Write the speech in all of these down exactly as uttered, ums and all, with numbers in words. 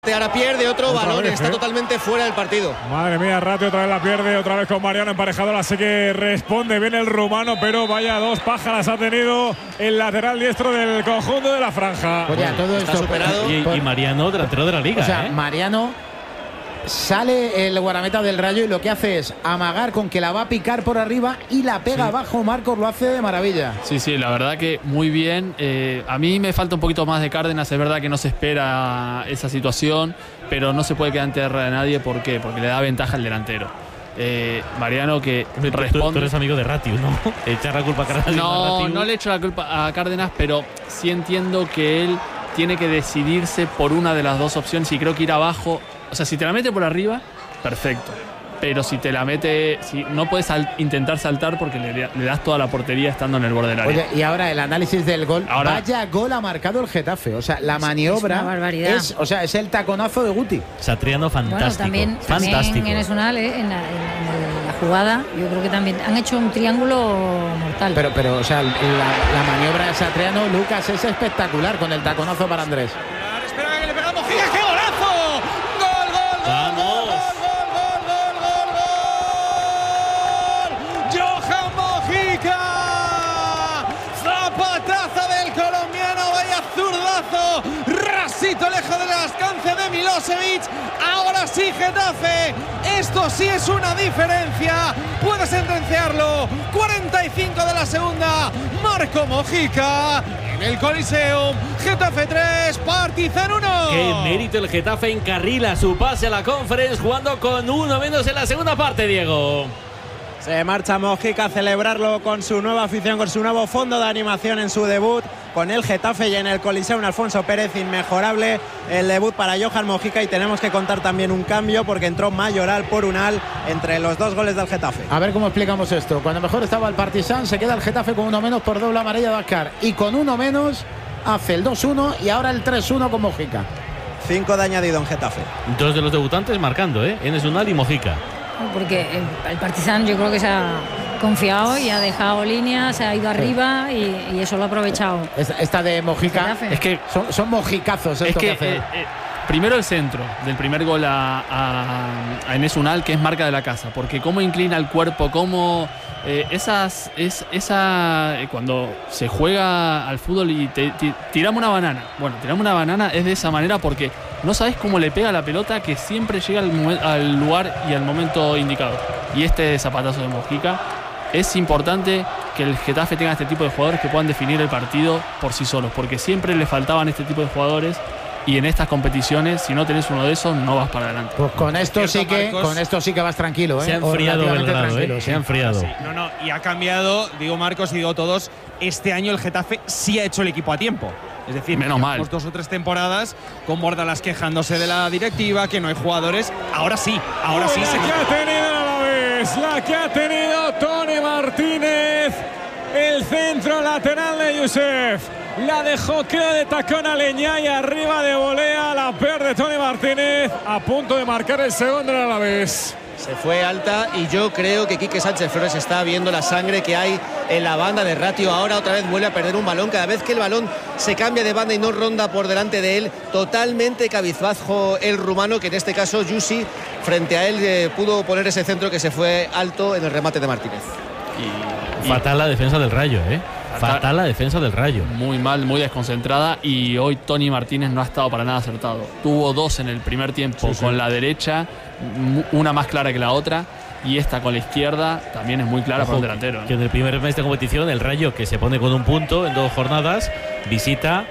Ahora pierde otro otra balón, vez, está ¿eh? totalmente fuera del partido. Madre mía, Ratti otra vez la pierde, otra vez con Mariano emparejador, así que responde bien el rumano, pero vaya dos pájaras ha tenido el lateral diestro del conjunto de la franja. Oye, a todo Está esto superado. Y, y Mariano, delantero de la Liga. O sea, ¿eh? Mariano sale el guardameta del Rayo y lo que hace es amagar con que la va a picar por arriba y la pega Sí. abajo. Marcos lo hace de maravilla. Sí, sí, la verdad que muy bien. Eh, a mí me falta un poquito más de Cárdenas, es verdad que no se espera esa situación, pero no se puede quedar en tierra de nadie. ¿Por qué? Porque le da ventaja al delantero. Eh, Mariano que Tú- tú, responde. tú eres amigo de Ratti, ¿no? Echar la culpa a Cárdenas. No, no le echo la culpa a Cárdenas, pero sí entiendo que él tiene que decidirse por una de las dos opciones y creo que ir abajo. O sea, si te la mete por arriba, perfecto. Pero si te la mete, si no puedes sal- intentar saltar porque le, le das toda la portería estando en el borde del área. Oye, y ahora el análisis del gol. Ahora- Vaya gol ha marcado el Getafe. O sea, la maniobra es una barbaridad. es, o sea, es el taconazo de Guti. Satriano fantástico. Bueno, también, fantástico. también en Esunal, eh, en, la, en, en la jugada, yo creo que también han hecho un triángulo mortal. Pero, pero, o sea, la, la maniobra de Satriano, Lucas, es espectacular con el taconazo para Andrés. Espera que le pegamos. ¡Mojica, qué golazo! ¡Gol, gol, gol! ¡Vamos! ¡Gol, gol, gol, gol, gol, gol! ¡Johan Mojica! ¡Zapataza del colombiano! ¡Vaya zurdazo! ¡Rasito lejos del alcance de Milosevic! ¡Ahora sí, Getafe! Esto sí es una diferencia. Puede sentenciarlo. cuarenta y cinco de la segunda. Marco Mojica en el Coliseum. Getafe tres, Partizan uno. Qué mérito el Getafe, encarrila su pase a la Conference jugando con uno menos en la segunda parte, Diego. Se marcha Mojica a celebrarlo con su nueva afición, con su nuevo fondo de animación en su debut con el Getafe y en el Coliseum. Alfonso Pérez, inmejorable el debut para Johan Mojica, y tenemos que contar también un cambio porque entró Mayoral por Unal entre los dos goles del Getafe. A ver cómo explicamos esto. Cuando mejor estaba el Partizan, se queda el Getafe con uno menos por doble amarilla de Ascar. Y con uno menos hace el dos uno y ahora el tres uno con Mojica. Cinco de añadido en Getafe. Dos de los debutantes marcando, ¿eh? Enes Unal y Mojica. Porque el, el Partizan yo creo que se ha confiado y ha dejado línea, se ha ido arriba y, y eso lo ha aprovechado. Esta, esta de Mojica. Getafe. Es que Son, son mojicazos Es esto que, que hace. eh, eh, primero el centro del primer gol a, a, a Enes Unal, que es marca de la casa, porque cómo inclina el cuerpo, cómo eh, esas es esa eh, cuando se juega al fútbol y te, te- tiramos una banana. Bueno, tiramos una banana es de esa manera porque no sabes cómo le pega la pelota, que siempre llega al, momen- al lugar y al momento indicado. Y este zapatazo de Mojica. Es importante que el Getafe tenga este tipo de jugadores que puedan definir el partido por sí solos, porque siempre le faltaban este tipo de jugadores y en estas competiciones, si no tenés uno de esos, no vas para adelante. Pues con esto sí Cierto, que Marcos. con esto sí que vas tranquilo, ¿eh? Se ha O enfriado relativamente Belgrado, tranquilo, ¿eh? sí. Se ha enfriado. Sí, no, no, y ha cambiado, digo Marcos y digo todos, este año el Getafe sí ha hecho el equipo a tiempo. Es decir, Menos mal. llevamos dos o tres temporadas con Bordalas quejándose de la directiva, que no hay jugadores. Ahora sí, ahora sí la se que ha tenido a la vez, la que ha tenido Tony Martínez. El centro lateral de Youssef. La dejó, creo, de tacón a Leñá y arriba de volea la pierde Tony Martínez. A punto de marcar el segundo del Alavés. Se fue alta y yo creo que Quique Sánchez Flores está viendo la sangre que hay en la banda de Ratio. Ahora otra vez vuelve a perder un balón. Cada vez que el balón se cambia de banda y no ronda por delante de él, totalmente cabizbajo el rumano, que en este caso Yusi frente a él eh, pudo poner ese centro que se fue alto en el remate de Martínez. Y, y Fatal la defensa del Rayo, ¿eh? Fatal. Fatal la defensa del Rayo. muy mal, muy desconcentrada, y hoy Tony Martínez no ha estado para nada acertado. Tuvo dos en el primer tiempo Sí, sí. con la derecha, mu- una más clara que la otra, y esta con la izquierda también es muy clara Ojo, para un delantero, ¿eh? que en el primer mes de competición el Rayo, que se pone con un punto en dos jornadas, visita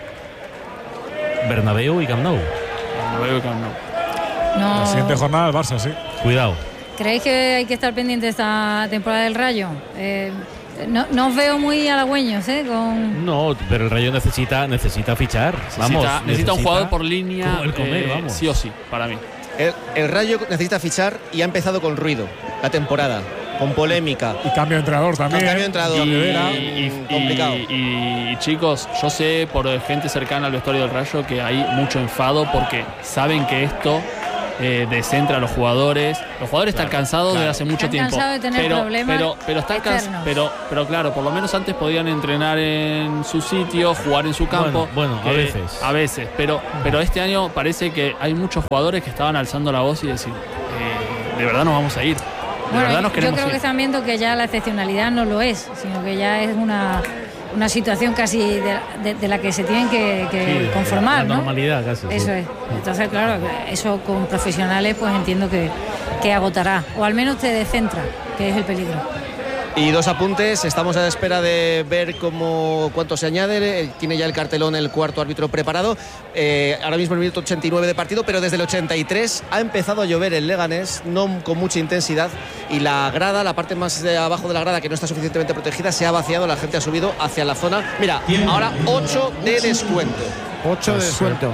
Bernabéu y Camp Nou. No veo que no. No, La siguiente jornada el Barça, sí. Cuidado. ¿Creéis que hay que estar pendiente esta temporada del Rayo? Eh, no, no os veo muy halagüeños, ¿eh? Con... No, pero el Rayo necesita necesita fichar. Necesita, Vamos, necesita un jugador por línea, como el comer, eh, vamos. sí o sí, para mí. El, el Rayo necesita fichar y ha empezado con ruido la temporada, con polémica. Y cambio de entrenador también. Cambio de entrenador. Cambio de era. Y, y- complicado. y- y, chicos, yo sé por gente cercana al vestuario del Rayo que hay mucho enfado porque saben que esto eh, descentra a los jugadores. Los jugadores claro, están cansados claro. de hace mucho están tiempo. Cansados de tener pero, problemas pero, pero, están cansados, pero, pero claro, por lo menos antes podían entrenar en su sitio, jugar en su campo. Bueno, bueno a veces. A veces, pero, pero este año parece que hay muchos jugadores que estaban alzando la voz y decir, eh, de verdad nos vamos a ir. De bueno, verdad nos queremos yo creo ir. que están viendo que ya la excepcionalidad no lo es, sino que ya es una, una situación casi de, de, de la que se tienen que, que sí, la conformar, ¿no? normalidad casi. Eso sí. es. Entonces, claro, eso con profesionales pues entiendo que, que agotará, o al menos te descentra, que es el peligro. Y dos apuntes, estamos a la espera de ver cómo cuánto se añade, tiene ya el cartelón el cuarto árbitro preparado, eh, ahora mismo el minuto ochenta y nueve de partido, pero desde el ochenta y tres ha empezado a llover en Leganés, no con mucha intensidad, y la grada, la parte más de abajo de la grada que no está suficientemente protegida, se ha vaciado, la gente ha subido hacia la zona, mira, ahora ocho de descuento. ocho de descuento.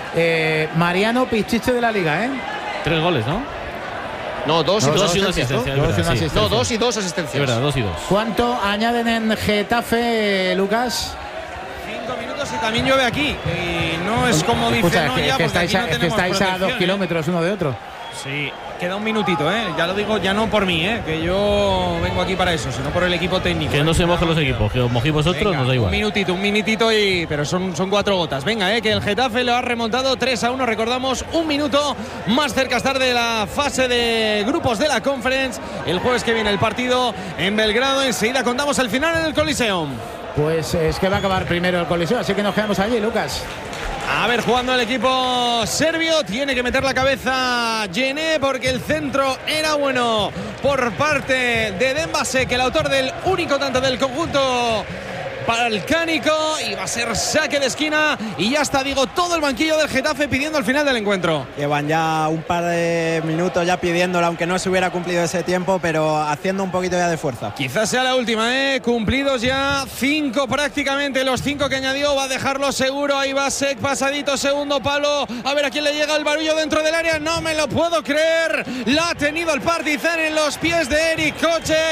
Eh, Mariano, pichiche de la liga, ¿eh? Tres goles, ¿no? No, dos, no, y dos, dos y una asistencia. ¿no? Verdad, dos y una sí. asistencia. No, dos y dos asistencias. Es verdad, dos y dos. ¿Cuánto añaden en Getafe, Lucas? Cinco minutos y también llueve aquí. Y no es como Escucha, dice, es no que, ya, es que porque estáis, aquí no a, es que estáis a dos kilómetros uno de otro. Sí, queda un minutito, ¿eh? Ya lo digo, ya no por mí, ¿eh? Que yo vengo aquí para eso, sino por el equipo técnico. Que no se mojen los equipos, que os mojéis vosotros, Venga, nos da igual. Un minutito, un minutito, y pero son, son cuatro gotas. Venga, ¿eh? Que el Getafe lo ha remontado tres a uno, recordamos, un minuto más cerca estar de la fase de grupos de la Conference. El jueves que viene el partido en Belgrado. Enseguida contamos el final en el Coliseum. Pues es que va a acabar primero el Coliseo, así que nos quedamos allí, Lucas. A ver, jugando el equipo serbio, tiene que meter la cabeza Djené porque el centro era bueno por parte de Dembasek, el autor del único tanto del conjunto balcánico, y va a ser saque de esquina y ya está, digo, todo el banquillo del Getafe pidiendo al final del encuentro. Llevan ya un par de minutos ya pidiéndolo, aunque no se hubiera cumplido ese tiempo, pero haciendo un poquito ya de fuerza. Quizás sea la última, ¿eh? Cumplidos ya cinco prácticamente, los cinco que añadió, va a dejarlo seguro. Ahí va Sek, pasadito, segundo palo, a ver a quién le llega el barullo dentro del área. No me lo puedo creer, la ha tenido el Partizan en los pies de Erik Kocek,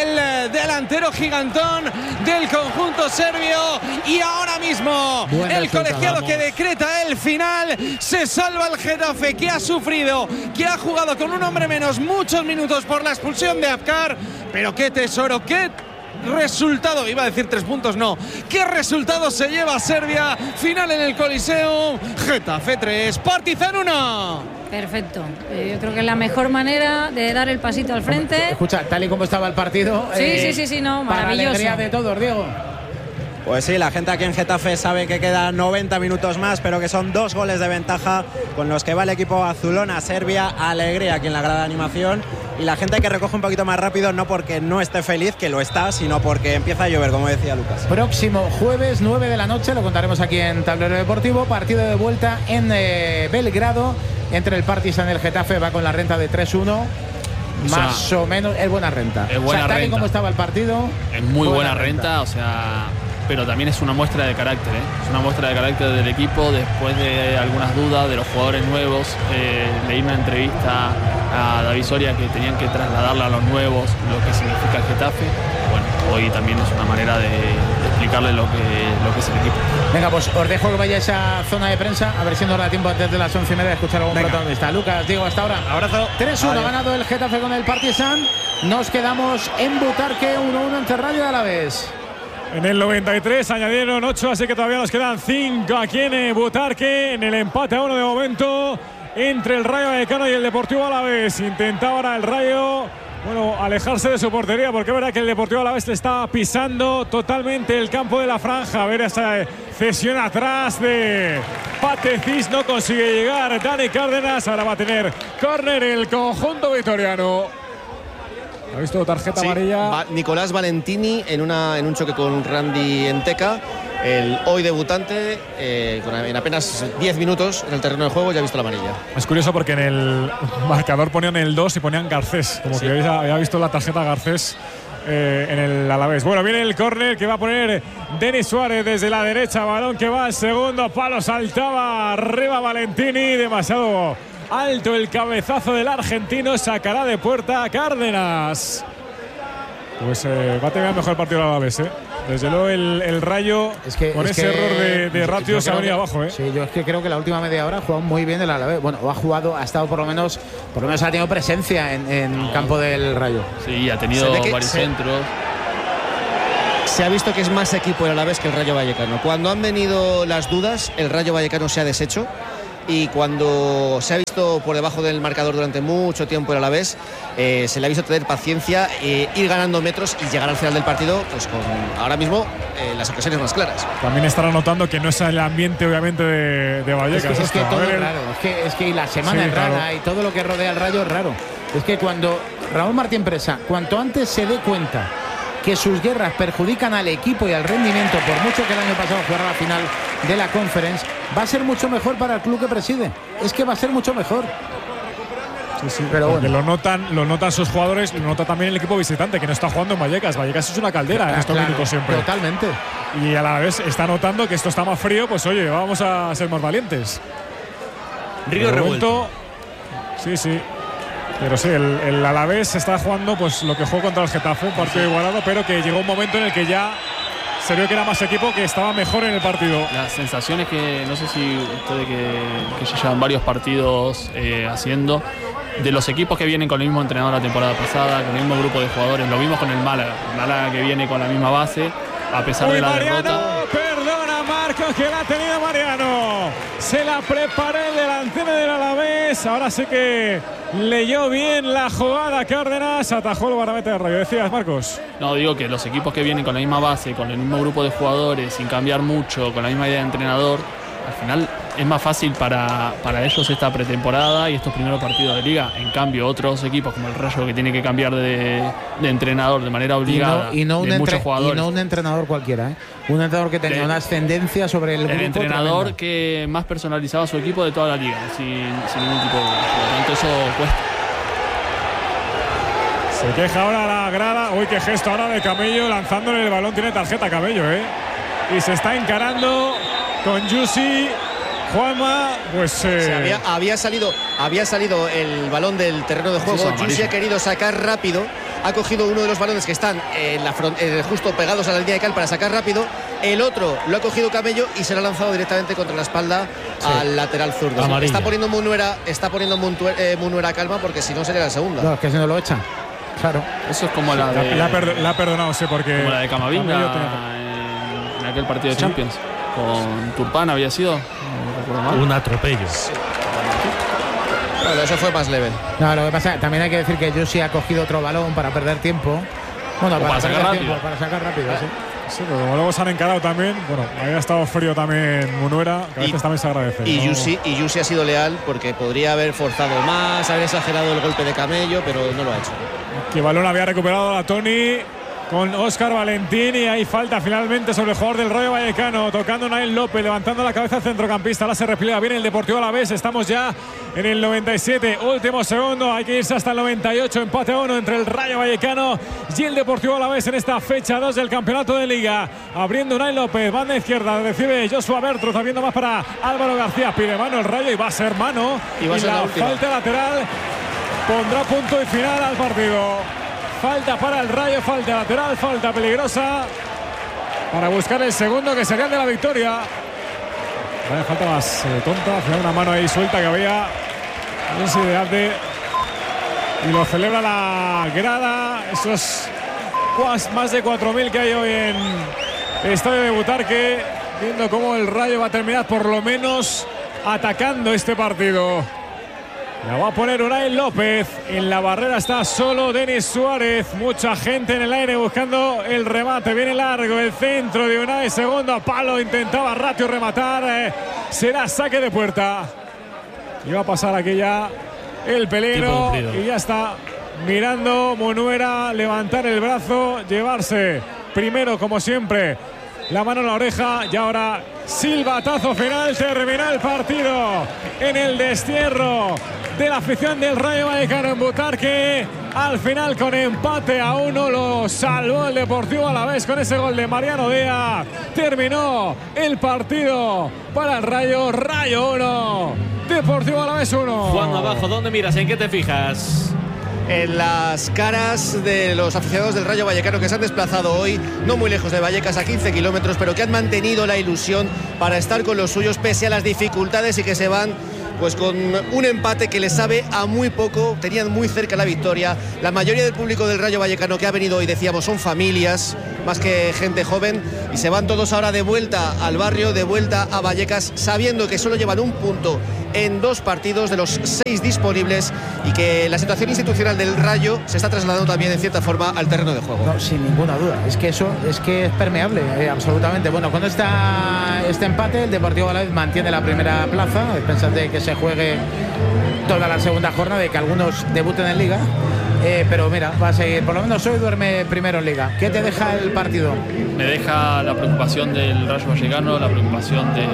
el delantero gigantón del conjunto serbio, y ahora mismo Buen el resultado, colegiado vamos. que decreta el final. Se salva el Getafe, que ha sufrido, que ha jugado con un hombre menos muchos minutos por la expulsión de Afkar, pero qué tesoro, qué resultado, iba a decir tres puntos, no, qué resultado se lleva Serbia. Final en el Coliseum, Getafe tres, Partizan uno. Perfecto. Eh, yo creo que es la mejor manera de dar el pasito al frente. Escucha, tal y como estaba el partido. Sí, eh, sí, sí, sí, no, para maravilloso. alegría de todos, Diego. Pues sí, la gente aquí en Getafe sabe que quedan noventa minutos más, pero que son dos goles de ventaja con los que va el equipo azulón a Serbia. Alegría aquí en la grada de animación, y la gente que recoge un poquito más rápido, no porque no esté feliz, que lo está, sino porque empieza a llover, como decía Lucas. Próximo jueves, nueve de la noche, lo contaremos aquí en Tablero Deportivo. Partido de vuelta en eh, Belgrado entre el Partizan y el Getafe. Va con la renta de tres uno. O sea, más o menos es buena renta. Es buena o sea, tal y renta. como estaba el partido, Es muy buena, buena renta, renta. o sea, pero también es una muestra de carácter, ¿eh? Es una muestra de carácter del equipo después de algunas dudas de los jugadores nuevos. Eh, leí una entrevista a David Soria que tenían que trasladarle a los nuevos lo que significa el Getafe. Bueno, hoy también es una manera de, de explicarle lo que, lo que es el equipo. Venga, pues os dejo que vayáis a zona de prensa, a ver si nos da tiempo antes de las once y media de escuchar a algún Venga. protagonista. Lucas, Diego, hasta ahora. Abrazo. tres uno ha Adiós. ganado el Getafe con el Partizan. Nos quedamos en Butarque, uno uno entre Rayo de Alavés. En el noventa y tres añadieron ocho, así que todavía nos quedan cinco aquí en Butarque. En el empate a uno de momento entre el Rayo Vallecano y el Deportivo Alavés. Intenta ahora el Rayo, bueno, alejarse de su portería, porque es verdad que el Deportivo Alavés le está pisando totalmente el campo de la franja. A ver esa cesión atrás de Patecis, no consigue llegar Dani Cárdenas. Ahora va a tener córner el conjunto vitoriano. ¿Ha visto tarjeta Sí, amarilla? va Nicolás Valentini en, una, en un choque con Randy Enteca, el hoy debutante, eh, con, en apenas diez minutos en el terreno de juego ya ha visto la amarilla. Es curioso porque en el marcador ponían el dos y ponían Garcés, como Sí. que había, había visto la tarjeta Garcés eh, en el Alavés. Bueno, viene el córner que va a poner Denis Suárez desde la derecha, balón que va al segundo palo, saltaba arriba Valentini, demasiado alto el cabezazo del argentino, sacará de puerta a Cárdenas. Pues eh, va a tener mejor partido el Alavés, ¿eh? Desde luego el, el Rayo es que, con es ese que, error de, de ratio se ha venido abajo, ¿eh? Sí, yo es que creo que la última media hora ha jugado muy bien el Alavés. Bueno, ha jugado, ha estado por lo menos, por lo menos ha tenido presencia en, en no. campo del Rayo. Sí, ha tenido varios se, centros. Se ha visto que es más equipo el Alavés que el Rayo Vallecano. Cuando han venido las dudas, el Rayo Vallecano se ha deshecho. Y cuando se ha visto por debajo del marcador durante mucho tiempo el Alavés, eh, se le ha visto tener paciencia, eh, ir ganando metros y llegar al final del partido pues con ahora mismo eh, las ocasiones más claras. También estará notando que no es el ambiente obviamente de, de Vallecas. Es que, es que todo es raro, es que, es que la semana sí, es rara, claro. Y todo lo que rodea al Rayo es raro. Es que cuando Raúl Martín Presa, cuanto antes se dé cuenta que sus guerras perjudican al equipo y al rendimiento, por mucho que el año pasado jugara la final de la Conference, va a ser mucho mejor para el club que preside. Es que va a ser mucho mejor. Sí, sí, pero bueno. Lo notan, lo notan sus jugadores, lo nota también el equipo visitante, que no está jugando en Vallecas. Vallecas es una caldera ah, en estos claro, minutos siempre. Totalmente. Y a la vez está notando que esto está más frío, pues oye, vamos a ser más valientes. Río revuelto. Sí, sí. Pero sí, el, el Alavés está jugando pues lo que jugó contra el Getafe, un partido sí. igualado, pero que llegó un momento en el que ya se vio que era más equipo, que estaba mejor en el partido. Las sensaciones que, no sé si ustedes que, que ya llevan varios partidos eh, haciendo, de los equipos que vienen con el mismo entrenador la temporada pasada, con el mismo grupo de jugadores, lo vimos con el Málaga, el Málaga que viene con la misma base, a pesar Uy, de la Mariano, derrota. Perdona Marcos, que la ha tenido Mariano. Se la preparó el delantero del Alavés. Ahora sí que leyó bien la jugada. Cárdenas atajó el guardameta de Rayo. Decías, Marcos. No, digo que los equipos que vienen con la misma base, con el mismo grupo de jugadores, sin cambiar mucho, con la misma idea de entrenador, al final es más fácil para, para ellos esta pretemporada y estos primeros partidos de liga. En cambio, otros equipos como el Rayo, que tiene que cambiar de, de entrenador de manera obligada, y no, y no de un muchos jugadores. Y no un entrenador cualquiera, ¿eh? Un entrenador que tenía el, una ascendencia sobre el, el grupo. El entrenador tremenda. Que más personalizaba su equipo de toda la liga, sin, sin ningún tipo de... Por lo tanto, eso cuesta. Se queja ahora la grada. Uy, qué gesto ahora de Camello lanzándole el balón. Tiene tarjeta Camello, ¿eh? Y se está encarando con Yusi. Juanma, pues eh... sí, había, había salido había salido el balón del terreno de juego. Sí, Yusi ha querido sacar rápido, ha cogido uno de los balones que están en la front, eh, justo pegados a la línea de cal para sacar rápido. El otro lo ha cogido Camello y se lo ha lanzado directamente contra la espalda sí. al lateral zurdo. Amarilla. Está poniendo Munuera, está poniendo Munuera, eh, Munuera calma, porque si no sería la segunda. No, es que si no lo echan. Claro. Eso es como la de... La, la, la ha perdonado, sí, porque... Como la de Camavinga en, en aquel partido sí. de Champions. Con Turpán había sido. No un atropello. Sí. Bueno, eso fue más leve. No, lo que pasa, también hay que decir que Yusi ha cogido otro balón para perder tiempo. Bueno, para, para sacar rápido. Tiempo, para sacar rápido, sí. Sí, pero como luego se han encarado también, bueno, había estado frío también Munuera, que a veces y, también se agradece. Y, ¿no? Yusi, y Yusi ha sido leal porque podría haber forzado más, haber exagerado el golpe de Camello, pero no lo ha hecho. Que balón había recuperado la Toni con Óscar Valentín y ahí falta finalmente sobre el jugador del Rayo Vallecano, tocando Nael López, levantando la cabeza al centrocampista. Ahora se repliega bien el Deportivo Alavés. Estamos ya en el noventa y siete, último segundo, hay que irse hasta el noventa y ocho, empate a uno entre el Rayo Vallecano y el Deportivo Alavés en esta fecha dos del campeonato de liga. Abriendo Nael López, banda izquierda, recibe Joshua Bertruz, habiendo más para Álvaro García, pide mano el Rayo y va a ser mano, y, va a ser y la, la falta lateral pondrá punto y final al partido. Falta para el Rayo, falta lateral, falta peligrosa para buscar el segundo, que sería el de la victoria. Vaya falta más eh, tonta, al final una mano ahí suelta que había. No sé, de arte. Y lo celebra la grada. Esos más de cuatro mil que hay hoy en el estadio de Butarque, viendo cómo el Rayo va a terminar por lo menos atacando este partido. La va a poner Unai López. En la barrera está solo Denis Suárez. Mucha gente en el aire buscando el remate. Viene largo el centro de Unai. Segundo palo. Intentaba Ratio rematar. Eh, será saque de puerta. Y va a pasar aquí ya el peligro. Y ya está mirando Munuera levantar el brazo. Llevarse primero, como siempre, la mano en la oreja. Y ahora silbatazo final. Termina el partido en el destierro de la afición del Rayo Vallecano en Butarque. Al final, con empate a uno, lo salvó el Deportivo Alavés con ese gol de Mariano Díaz. Terminó el partido para el Rayo. Rayo uno, Deportivo Alavés uno. Juan, abajo, ¿dónde miras? ¿En qué te fijas? en las caras de los aficionados del Rayo Vallecano que se han desplazado hoy, no muy lejos de Vallecas, a quince kilómetros, pero que han mantenido la ilusión para estar con los suyos pese a las dificultades y que se van pues con un empate que les sabe a muy poco. Tenían muy cerca la victoria. La mayoría del público del Rayo Vallecano que ha venido hoy, decíamos, son familias más que gente joven, y se van todos ahora de vuelta al barrio, de vuelta a Vallecas, sabiendo que solo llevan un punto en dos partidos de los seis disponibles y que la situación institucional del Rayo se está trasladando también en cierta forma al terreno de juego. No, sin ninguna duda, es que eso es que es permeable, eh, absolutamente. Bueno, con esta, este empate el Deportivo Alavés mantiene la primera plaza. Pensad que se juegue toda la segunda jornada, de que algunos debuten en Liga, eh, pero mira, va a seguir, por lo menos hoy duerme primero en Liga. ¿Qué te deja el partido? Me deja la preocupación del Rayo Vallecano, la preocupación de,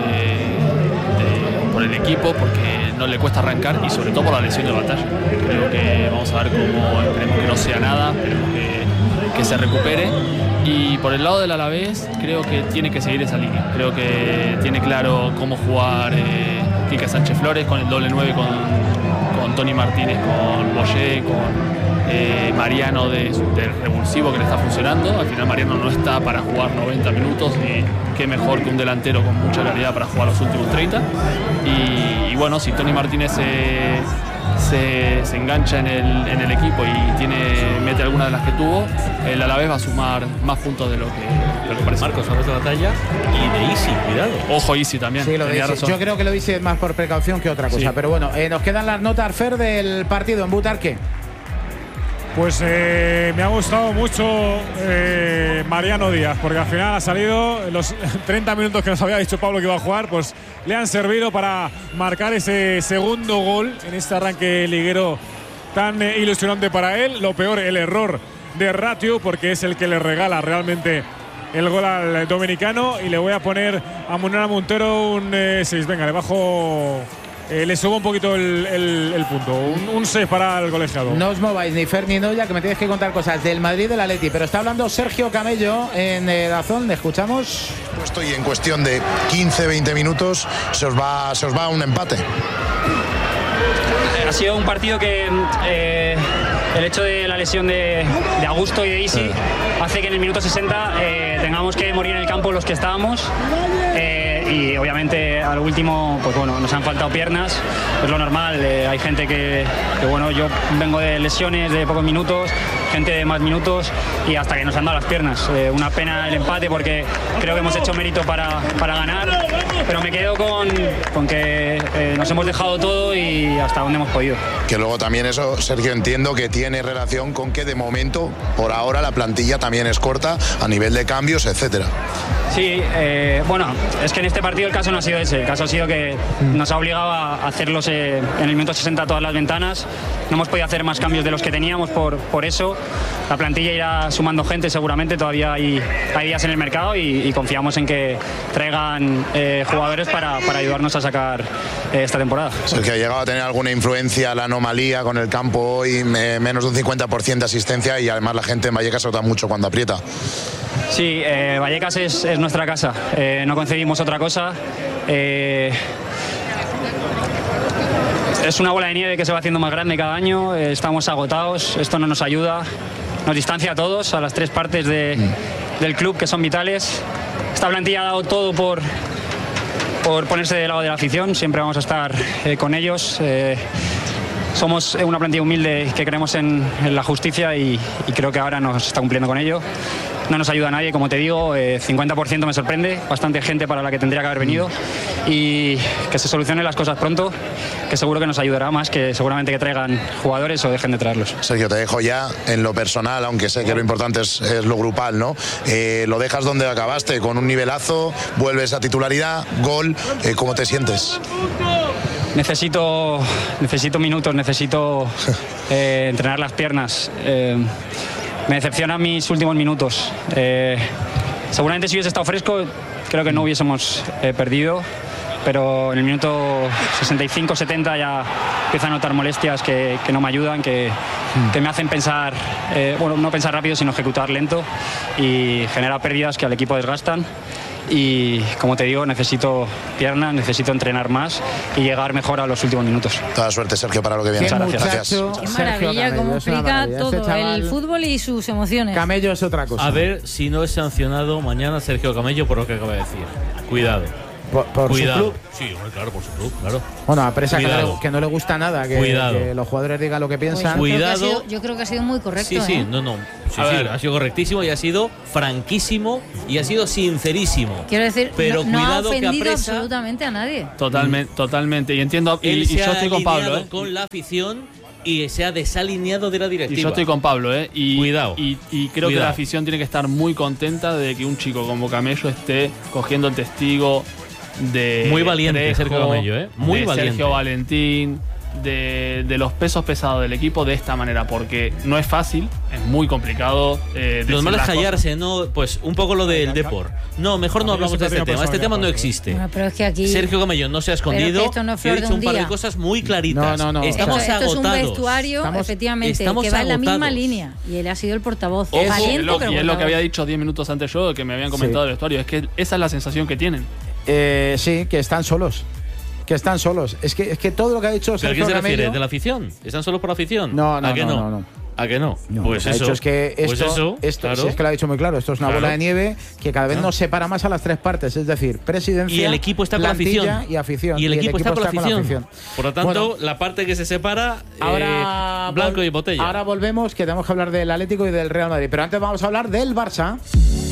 de, por el equipo, porque no le cuesta arrancar, y sobre todo por la lesión de Batalla. Creo que vamos a ver cómo, esperemos que no sea nada, esperemos que, que se recupere. Y por el lado del Alavés, creo que tiene que seguir esa línea. Creo que tiene claro cómo jugar eh, Quique Sánchez Flores con el doble nueve, con, con Tony Martínez, con Boyé, con eh, Mariano de, del revulsivo, que le está funcionando. Al final Mariano no está para jugar noventa minutos, y qué mejor que un delantero con mucha calidad para jugar los últimos treinta. Y, y bueno, si Tony Martínez se, se, se engancha en el, en el equipo y tiene, mete alguna de las que tuvo, el Alavés va a sumar más puntos de lo que, de lo que parece. Marcos, hablas de Batalla y de Isi, cuidado. Ojo, Isi también. Sí, lo de Isi. Yo creo que lo de Isi es más por precaución que otra cosa. Sí. Pero bueno, eh, nos quedan las notas, Fer, del partido en Butarque. Pues eh, me ha gustado mucho eh, Mariano Díaz, porque al final ha salido los treinta minutos que nos había dicho Pablo que iba a jugar, pues le han servido para marcar ese segundo gol en este arranque liguero tan eh, ilusionante para él. Lo peor, el error de Ratio, porque es el que le regala realmente el gol al dominicano. Y le voy a poner a Munera Montero un seis. Eh, Venga, le bajo, eh, le subo un poquito el, el, el punto. Un seis para el colegiado. No os mováis ni Fer ni Noya, que me tenéis que contar cosas del Madrid y del Atleti. Pero está hablando Sergio Camello en eh, Dazón. ¿Le escuchamos? Estoy en cuestión de quince veinte minutos. Se os va, se os va un empate. Ha sido un partido que eh, el hecho de la lesión de, de Augusto y de Isi hace que en el minuto sesenta eh, tengamos que morir en el campo los que estábamos. Eh, y obviamente al último, pues bueno, nos han faltado piernas, es lo normal. Eh, hay gente que, que, bueno, yo vengo de lesiones de pocos minutos, gente de más minutos, y hasta que nos han dado las piernas. Eh, una pena el empate, porque creo que hemos hecho mérito para, para ganar, pero me quedo con, con que eh, nos hemos dejado todo y hasta donde hemos podido. Que luego también eso, Sergio, entiendo que tiene relación con que de momento, por ahora, la plantilla también es corta a nivel de cambios, etcétera. Sí, eh, bueno, es que en este partido el caso no ha sido ese. El caso ha sido que nos ha obligado a hacerlos eh, en el minuto sesenta todas las ventanas. No hemos podido hacer más cambios de los que teníamos por, por eso. La plantilla irá sumando gente seguramente, todavía hay, hay días en el mercado, y, y confiamos en que traigan eh, jugadores para, para ayudarnos a sacar eh, esta temporada. Sergio, ¿ha llegado a tener alguna influencia la anomalía con el campo hoy? Me, menos de un cincuenta por ciento de asistencia, y además la gente en Vallecas se nota mucho cuando aprieta. Sí, eh, Vallecas es, es nuestra casa, eh, no concebimos otra cosa. Eh, es una bola de nieve que se va haciendo más grande cada año, eh, estamos agotados, esto no nos ayuda, nos distancia a todos, a las tres partes de, del club, que son vitales. Esta plantilla ha dado todo por, por ponerse del lado de la afición, siempre vamos a estar eh, con ellos. Eh, Somos una plantilla humilde que creemos en, en la justicia, y, y creo que ahora nos está cumpliendo con ello. No nos ayuda a nadie, como te digo, eh, cincuenta por ciento me sorprende, bastante gente para la que tendría que haber venido, y que se solucionen las cosas pronto, que seguro que nos ayudará más que seguramente que traigan jugadores o dejen de traerlos. Sergio, te dejo ya en lo personal, aunque sé que lo importante es, es lo grupal, ¿no? Eh, lo dejas donde acabaste, con un nivelazo, vuelves a titularidad, gol, eh, ¿cómo te sientes? Necesito, necesito minutos, necesito eh, entrenar las piernas. Eh, me decepcionan mis últimos minutos. Eh, seguramente si hubiese estado fresco, creo que no hubiésemos eh, perdido, pero en el minuto sesenta y cinco setenta ya empiezo a notar molestias que, que no me ayudan, que, que me hacen pensar, eh, bueno, no pensar rápido, sino ejecutar lento, y genera pérdidas que al equipo desgastan. y como te digo, necesito piernas, necesito entrenar más y llegar mejor a los últimos minutos. Toda suerte, Sergio, para lo que viene. Muchas gracias. Qué maravilla, cómo explica todo este el fútbol y sus emociones. Camello es otra cosa. A ver si no es sancionado mañana Sergio Camello por lo que acaba de decir. Cuidado. Por, por Cuidado. su club. Sí, bueno, claro, por su club, claro. Bueno, a Presa que no, Cuidado. le, que no le gusta nada que, Cuidado. que los jugadores digan lo que piensan. Pues yo, creo que ha Cuidado. sido, yo creo que ha sido muy correcto. Sí, sí, ¿eh? no, no. Sí, A sí, ver. ha sido correctísimo y ha sido franquísimo y ha sido sincerísimo. Quiero decir, pero no, no ha cuidado que ofendido apresa. absolutamente a nadie. Totalmente, totalmente. Y entiendo, y, Él y se yo ha estoy con Pablo, alineado ¿eh? con la afición y se ha desalineado de la directiva. Y yo estoy con Pablo, ¿eh? Y, Cuidado. Y, y creo que Cuidado. la afición tiene que estar muy contenta de que un chico como Camello esté cogiendo el testigo de Muy valiente, Trejo, Sergio Camello, ¿eh? Muy de valiente. Sergio Valentín, de, de los pesos pesados del equipo de esta manera, porque no es fácil, es muy complicado. Eh, Los decir malos las callarse, ¿no? Pues un poco lo del Depor. No, mejor no hablamos de este tema. Este tema no existe. Bueno, pero es que aquí. Sergio Camello no se ha escondido. Pero que esto no es y flor ha de dicho un un par de día. cosas muy claritas. No, no, no. Estamos esto, esto es un agotados. vestuario, Estamos- efectivamente, estamos que va en la misma agotados. línea. Y él ha sido el portavoz. Ojo, Valiente, es lo- pero y es lo que portavoz. había dicho diez minutos antes yo, que me habían comentado Sí. del vestuario. Es que esa es la sensación que tienen. Eh, sí, que están solos. Que están solos. Es que, es que todo lo que ha dicho ¿Pero a Sergio quién se refiere? Camello- ¿De la afición? ¿Están solo por afición? No, no, ¿A qué no, no? no, no. ¿A qué no? No, pues lo que ha eso. dicho es que esto, pues eso, esto claro. si es que lo ha dicho muy claro, esto es una Claro. bola de nieve que cada vez Claro. nos separa más a las tres partes, es decir, presidencia, Y el equipo está con la plantilla afición. y afición. Y el equipo está con la afición. Por lo tanto, Bueno, la parte que se separa, ahora eh, blanco vol- y botella. Ahora volvemos, que tenemos que hablar del Atlético y del Real Madrid, pero antes vamos a hablar del Barça.